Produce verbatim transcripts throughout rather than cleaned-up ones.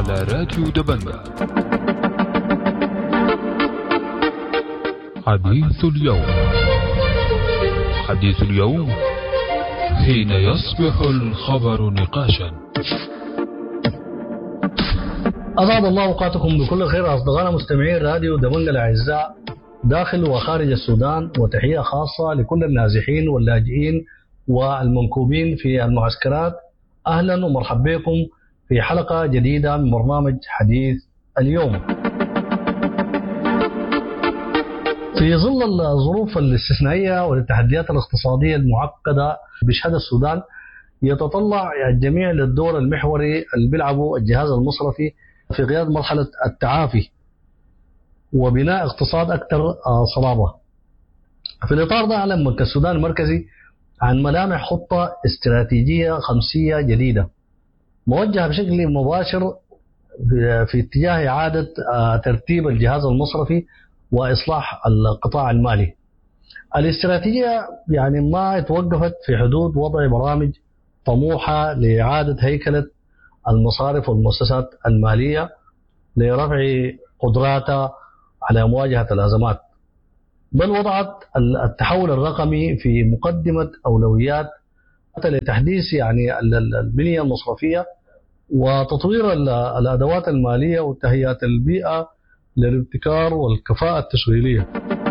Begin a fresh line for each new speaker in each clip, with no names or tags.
على راديو دبنجة. حديث اليوم. حديث اليوم حين يصبح الخبر نقاشا.
أسعد الله أوقاتكم بكل خير أصدقائنا مستمعين راديو دبنجة الأعزاء داخل وخارج السودان، وتحية خاصة لكل النازحين واللاجئين والمنكوبين في المعسكرات. أهلا ومرحبا بكم في حلقة جديدة من برنامج حديث اليوم. في ظل الظروف الاستثنائية والتحديات الاقتصادية المعقدة بشهد السودان، يتطلع الجميع للدور المحوري اللي بيلعبه الجهاز المصرفي في قيادة مرحلة التعافي وبناء اقتصاد أكثر صلابة. في الإطار ده أعلن بنك السودان المركزي عن ملامح خطة استراتيجية خمسية جديدة موجهة بشكل مباشر في اتجاه إعادة ترتيب الجهاز المصرفي وإصلاح القطاع المالي. الاستراتيجية يعني ما توقفت في حدود وضع برامج طموحة لإعادة هيكلة المصارف والمؤسسات المالية لرفع قدراتها على مواجهة الأزمات، بل وضعت التحول الرقمي في مقدمة أولويات لتحديث يعني البنية المصرفية وتطوير الأدوات المالية وتهيئة البيئة للابتكار والكفاءة التشغيلية.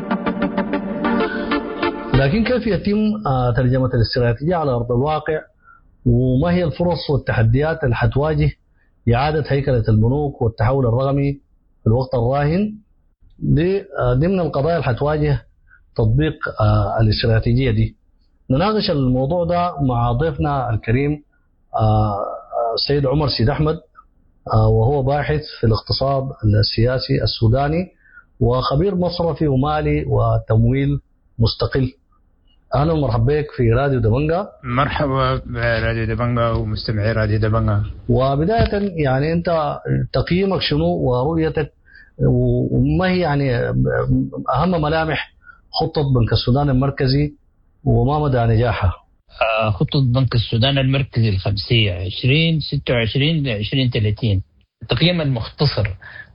لكن كيف يتم ترجمة الاستراتيجية على أرض الواقع، وما هي الفرص والتحديات اللي حتواجه إعادة هيكلة البنوك والتحول الرقمي في الوقت الراهن؟ دي ضمن القضايا اللي حتواجه تطبيق الاستراتيجية دي. نناقش الموضوع ده مع ضيفنا الكريم السيد عمر سيد أحمد، وهو باحث في الاقتصاد السياسي السوداني وخبير مصرفي ومالي وتمويل مستقل. أهلا ومرحبا بك في راديو دبنجة.
مرحبا براديو دبنجة ومستمعي راديو دبنجة.
وبداية يعني أنت تقييمك شنو ورؤيتك، وما هي يعني أهم ملامح خطة بنك السودان المركزي وما مدى نجاحها؟
خطة بنك السودان المركزي الخمسية عشرين ستة وعشرين لعشرين ثلاثين. التقييم المختصر: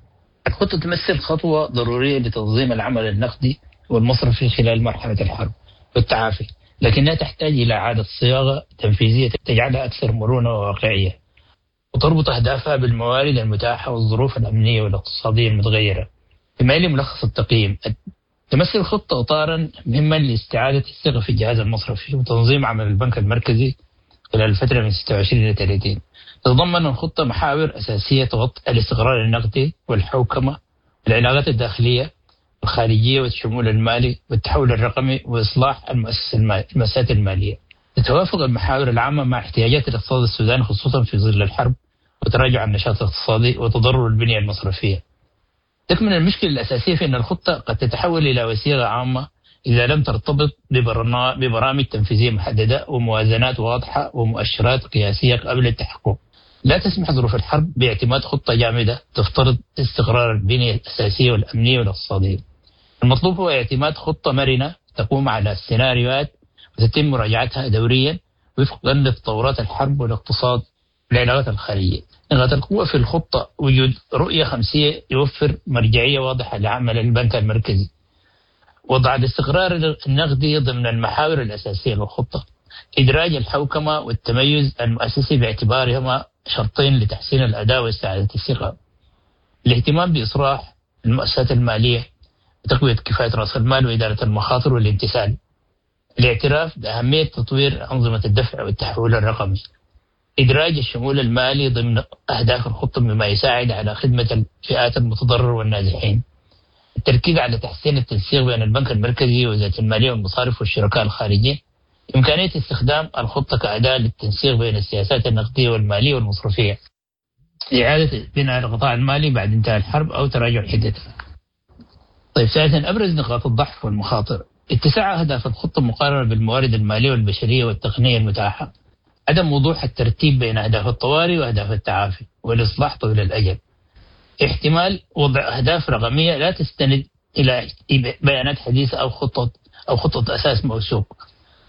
الخطة تمثل خطوة ضرورية لتنظيم العمل النقدي والمصرفي خلال مرحلة الحرب والتعافي، لكنها تحتاج إلى إعادة صياغة تنفيذية تجعلها أكثر مرونة وواقعية، وتربط أهدافها بالموارد المتاحة والظروف الأمنية والاقتصادية المتغيرة. بما يلي ملخص التقييم: تمثل الخطة إطارا مهما لاستعادة الثقة في الجهاز المصرفي وتنظيم عمل البنك المركزي خلال الفترة من ستة وعشرين إلى ثلاثين. تتضمن الخطة محاور أساسية تغطي الاستقرار النقدي والحوكمة والعلاقات الداخلية والخارجية والشمول المالي والتحول الرقمي وإصلاح المؤسسات المالية. تتوافق المحاور العامة مع احتياجات الاقتصاد السوداني، خصوصا في ظل الحرب وتراجع النشاط الاقتصادي وتضرر البنية المصرفية. تكمن المشكلة الأساسية في أن الخطة قد تتحول إلى وسيلة عامة إذا لم ترتبط ببرامج تنفيذية محددة وموازنات واضحة ومؤشرات قياسية قبل التحقق. لا تسمح ظروف الحرب باعتماد خطة جامدة تفترض استقرار البنية الأساسية والأمنية والاقتصادية. المطلوب هو اعتماد خطة مرنة تقوم على السيناريوهات وتتم مراجعتها دوريا وفقا لتطورات الحرب والاقتصاد والعلاقات الخارجية. نقاط القوة في الخطة: وجود رؤية خمسية يوفر مرجعية واضحة لعمل البنك المركزي، وضع الاستقرار النقدي ضمن المحاور الأساسية للخطة، إدراج الحوكمة والتميز المؤسسي باعتبارهما شرطين لتحسين الأداء واستعادة الثقة، الاهتمام بإصلاح المؤسسات المالية وتقوية كفاءة رأس المال وإدارة المخاطر والامتثال، الاعتراف بأهمية تطوير أنظمة الدفع والتحول الرقمي، إدراج الشمول المالي ضمن أهداف الخطة مما يساعد على خدمة الفئات المتضررة والنازحين، التركيز على تحسين التنسيق بين البنك المركزي ووزارة المالية والمصارف والشركاء الخارجيين، إمكانية استخدام الخطة كأداة للتنسيق بين السياسات النقدية والمالية والمصرفية، إعادة بناء القطاع المالي بعد انتهاء الحرب أو تراجع حدتها. طيب، ثالثا أبرز نقاط الضعف والمخاطر: اتساع أهداف الخطة مقارنة بالموارد المالية والبشرية والتقنية المتاحة، عدم وضوح الترتيب بين أهداف الطوارئ وأهداف التعافي والإصلاح طويل الأجل، احتمال وضع أهداف رقمية لا تستند إلى بيانات حديثة أو خطة أو خطة أساس موثوق،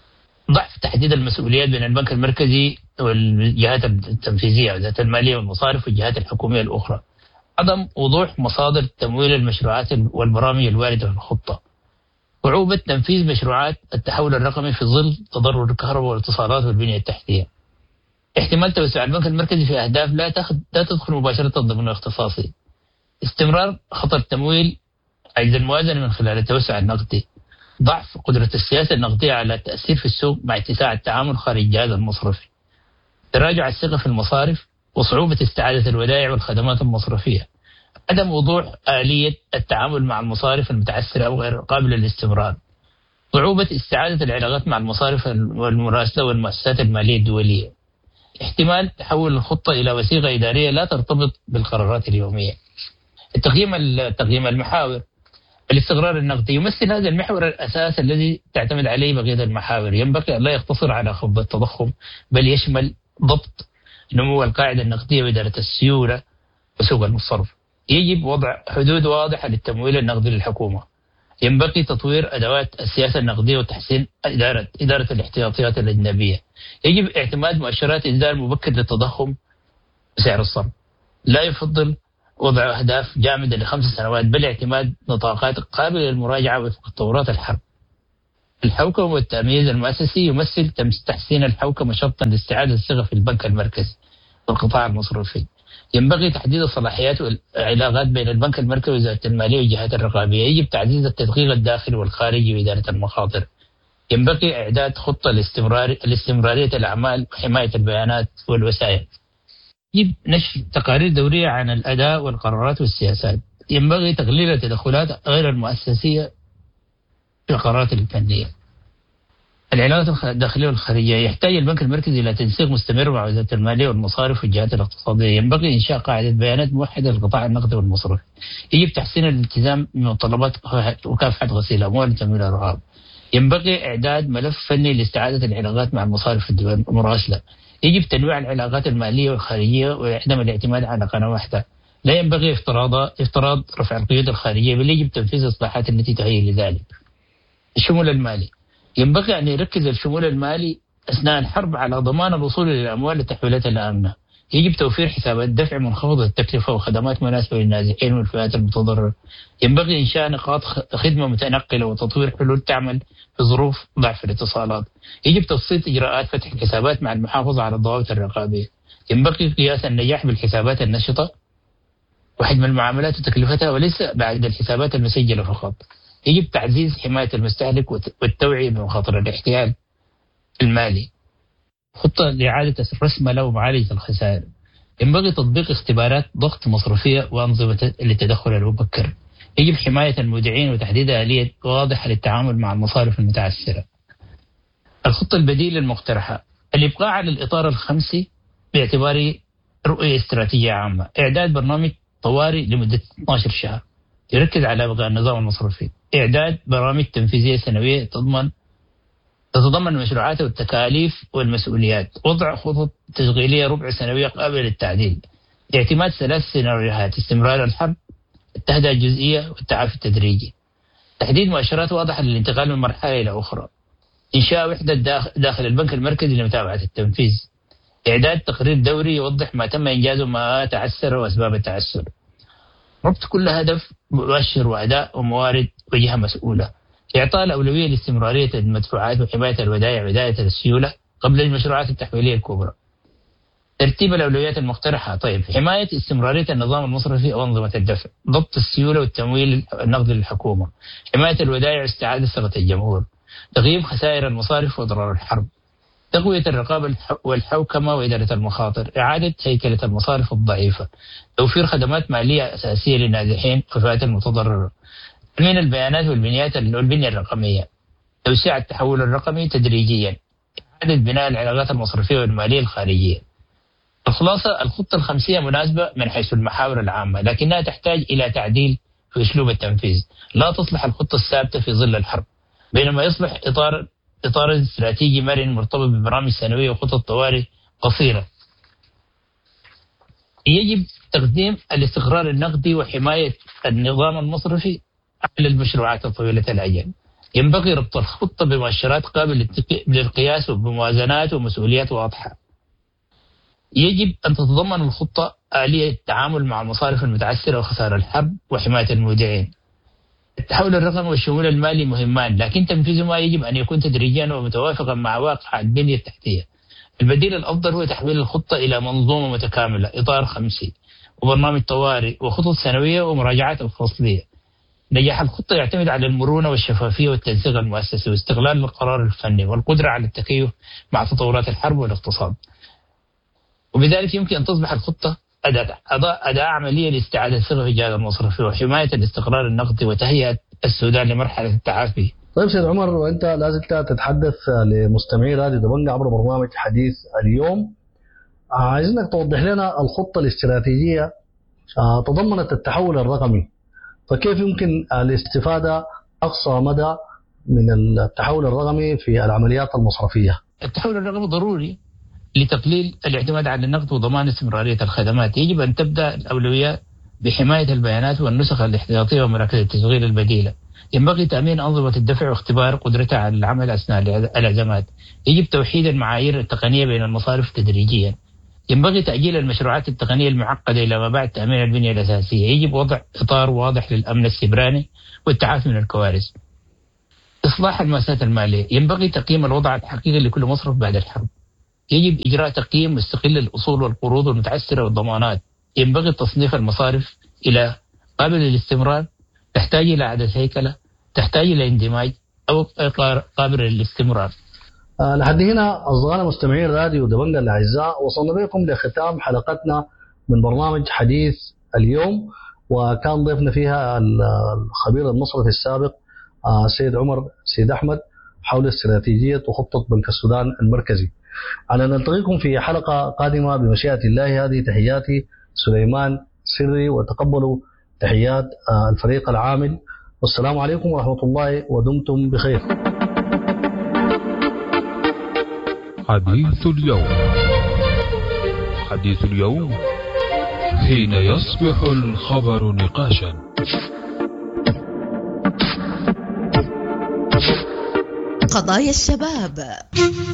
ضعف تحديد المسؤوليات بين البنك المركزي والجهات التنفيذية ذات المالية والمصارف والجهات الحكومية الأخرى. عدم وضوح مصادر تمويل المشروعات والبرامج الواردة في الخطة. صعوبة تنفيذ مشروعات التحول الرقمي في ظل تضرر الكهرباء والاتصالات والبنية التحتية. احتمال توسع البنك المركزي في أهداف لا لا تدخل مباشرة ضمن اختصاصه. استمرار خطر تمويل عجز الموازنة من خلال التوسع النقدي. ضعف قدرة السياسة النقدية على التأثير في السوق مع اتساع التعامل خارج الجهاز المصرفي. تراجع الثقة في المصارف وصعوبة استعادة الودائع والخدمات المصرفية. عدم وضوح آلية التعامل مع المصارف المتعثرة أو غير قابلة للاستمرار. صعوبة استعادة العلاقات مع المصارف والمراسلة والمؤسسات المالية الدولية. احتمال تحول الخطة إلى وثيقة إدارية لا ترتبط بالقرارات اليومية. التقييم التقييم المحاور. الاستقرار النقدي يمثل هذا المحور الأساس الذي تعتمد عليه بقية المحاور. ينبغي أن لا يقتصر على خفض التضخم بل يشمل ضبط نمو القاعدة النقدية وإدارة السيولة وسوق الصرف. يجب وضع حدود واضحة للتمويل النقدي للحكومة. ينبغي تطوير أدوات السياسة النقدية وتحسين إدارة إدارة الاحتياطيات الأجنبية. يجب اعتماد مؤشرات إنذار مبكر للتضخم وسعر الصرف. لا يفضل وضع أهداف جامدة لخمس سنوات بل اعتماد نطاقات قابلة للمراجعة وفق تطورات الحرب. الحوكمة والتمييز المؤسسي يمثل تحسين الحوكمة شرطا لاستعادة الثقة في البنك المركزي والقطاع المصرفي. ينبغي تحديد الصلاحيات والعلاقات بين البنك المركزي ووزارة المالية والجهات الرقابية. يجب تعزيز التدقيق الداخلي والخارجي وإدارة المخاطر. ينبغي إعداد خطة لاستمرار لاستمرارية الأعمال وحماية البيانات والوسائل. يجب نشر تقارير دورية عن الأداء والقرارات والسياسات. ينبغي تقليل التدخلات غير المؤسسية في القرارات الفنية. العلاقات الداخلية والخارجية. يحتاج البنك المركزي إلى تنسيق مستمر مع وزارة المالية والمصارف والجهات الاقتصادية. ينبغي إنشاء قاعدة بيانات موحدة للقطاع النقدي والمصرفي. يجب تحسين الالتزام بمتطلبات مكافحة غسيل الأموال وتمويل الأرهاب. ينبغي إعداد ملف فني لاستعادة العلاقات مع المصارف المراسلة. يجب تنويع العلاقات المالية والخارجية وعدم الاعتماد على قناة واحدة. لا ينبغي افتراض افتراض رفع القيود الخارجية بل يجب تنفيذ الإصلاحات التي تهيئ لذلك. الشمول المالي. ينبغي أن يركز الشمول المالي أثناء الحرب على ضمان الوصول إلى الأموال لتحويلات الآمنة. يجب توفير حسابات دفع منخفضة التكلفة وخدمات مناسبة للنازحين والفئات المتضررة. ينبغي إنشاء نقاط خدمة متنقلة وتطوير حلول تعمل في ظروف ضعف الاتصالات. يجب تبسيط إجراءات فتح الحسابات مع المحافظة على الضوابط الرقابية. ينبغي قياس النجاح بالحسابات النشطة وحجم المعاملات وتكلفتها وليس بعد الحسابات المسجلة فقط. يجب تعزيز حماية المستهلك والتوعية بمخاطر الاحتيال المالي. خطة لإعادة الرسملة ومعالجة الخسائر. ينبغي تطبيق اختبارات ضغط مصرفية وأنظمة للتدخل المبكر. يجب حماية المودعين وتحديد آلية واضحة للتعامل مع المصارف المتعثرة. الخطة البديلة المقترحة. الإبقاء على الإطار الخمسي باعتباره رؤية استراتيجية عامة. إعداد برنامج طوارئ لمدة اثني عشر شهر يركز على بقاء النظام المصرفي. إعداد برامج تنفيذية سنوية تضمن تتضمن المشروعات والتكاليف والمسؤوليات. وضع خطط تشغيلية ربع سنوية قابلة للتعديل. اعتماد ثلاث سيناريوهات: استمرار الحرب، التهدئة الجزئية، والتعافي التدريجي. تحديد مؤشرات واضحة للانتقال من مرحلة إلى أخرى. إنشاء وحدة داخل البنك المركزي لمتابعة التنفيذ. إعداد تقرير دوري يوضح ما تم إنجازه وما تعثر وأسباب التعثر. ربط كل هدف مؤشر وأداء وموارد وجهة مسؤولة. إعطاء الأولوية لاستمرارية المدفوعات وحماية الودائع وإدارة السيولة قبل المشروعات التحويلية الكبرى. ترتيب الأولويات المقترحة. طيب، حماية استمرارية النظام المصرفي أو أنظمة الدفع. ضبط السيولة والتمويل النقدي للحكومة. حماية الودائع واستعادة ثقة الجمهور. تقييم خسائر المصارف وأضرار الحرب. تقوية الرقابة والحوكمة وإدارة المخاطر. إعادة هيكلة المصارف الضعيفة. توفير خدمات مالية أساسية للنازحين والفئات المتضررة. تأمين البيانات والبنيات والبنية الرقمية. توسيع التحول الرقمي تدريجيا. إعادة بناء العلاقات المصرفية والمالية الخارجية. الخلاصة: الخطة الخمسية مناسبة من حيث المحاور العامة، لكنها تحتاج إلى تعديل في أسلوب التنفيذ. لا تصلح الخطة الثابتة في ظل الحرب، بينما يصلح إطار إطار استراتيجي مرن مرتبط ببرامج سنوية وخطط طوارئ قصيرة. يجب تقديم الاستقرار النقدي وحماية النظام المصرفي على المشروعات الطويلة الأجل. ينبغي ربط الخطة بمؤشرات قابلة للقياس وبموازنات ومسؤوليات واضحة. يجب أن تتضمن الخطة آلية التعامل مع المصارف المتعثرة وخسائر الحرب وحماية المودعين. التحول الرقمي والشمول المالي مهمان، لكن تنفيذهما يجب أن يكون تدريجيا ومتوافقا مع واقع البنية التحتية. البديل الأفضل هو تحويل الخطة إلى منظومة متكاملة، إطار خمسي وبرنامج طوارئ وخطط سنوية ومراجعات فصلية. نجاح الخطة يعتمد على المرونة والشفافية والتنسيق المؤسسي واستغلال القرار الفني والقدرة على التكيف مع تطورات الحرب والاقتصاد. وبذلك يمكن أن تصبح الخطة أداة أداة عملية لاستعادة الثقة في الجهاز المصرفي وحماية الاستقرار النقدي وتهيئة السودان لمرحلة التعافي.
طيب سيد عمر، وأنت لازلت تتحدث لمستمعي راديو دبنجة عبر برنامج حديث اليوم، عايزينك توضح لنا الخطة الاستراتيجية تضمنت التحول الرقمي، فكيف يمكن الاستفادة أقصى مدى من التحول الرقمي في العمليات المصرفية؟
التحول الرقمي ضروري لتقليل الاعتماد على النقد وضمان استمرارية الخدمات. يجب أن تبدأ الأولويات بحماية البيانات والنسخ الاحتياطية ومراكز التشغيل البديلة. ينبغي تأمين أنظمة الدفع واختبار قدرتها على العمل أثناء الأزمات. يجب توحيد المعايير التقنية بين المصارف تدريجيا. ينبغي تأجيل المشروعات التقنية المعقدة إلى ما بعد تأمين البنية الأساسية. يجب وضع إطار واضح للأمن السيبراني والتعافي من الكوارث. إصلاح المؤسسات المالية. ينبغي تقييم الوضع الحقيقي لكل مصرف بعد الحرب. يجب إجراء تقييم مستقل للأصول والقروض المتعثرة والضمانات. ينبغي تصنيف المصارف إلى قابل للاستمرار، تحتاج إلى إعادة هيكلة، تحتاج إلى اندماج، أو قابل للاستمرار.
أه لحد هنا أصدقائنا مستمعين راديو دبنجة الأعزاء، وصلنا بكم لختام حلقتنا من برنامج حديث اليوم، وكان ضيفنا فيها الخبير المصرفي السابق أه سيد عمر سيد أحمد حول استراتيجية وخطة بنك السودان المركزي. على أن نلتقيكم في حلقة قادمة بمشيئة الله. هذه تحياتي سليمان سري، وتقبلوا تحيات الفريق العامل، والسلام عليكم ورحمة الله ودمتم بخير.
حديث اليوم. حديث اليوم حين يصبح الخبر نقاشا.
قضايا الشباب.